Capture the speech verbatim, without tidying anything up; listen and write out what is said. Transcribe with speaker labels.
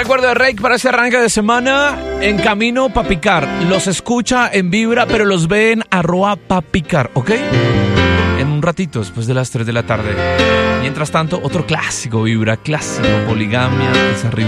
Speaker 1: recuerdo de Rake para ese arranque de semana. En camino pa' picar. Los escucha en Vibra, pero los ve en arroba pa' picar, ¿ok? En un ratito, después de las tres de la tarde. Mientras tanto, otro clásico Vibra, clásico, Poligamia, Desarrollo